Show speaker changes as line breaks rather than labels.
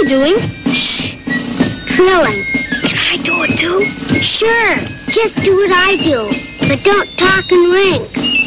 you doing?
Shh. Drilling.
Can I do it too?
Sure. Just do what I do. But don't talk in rings.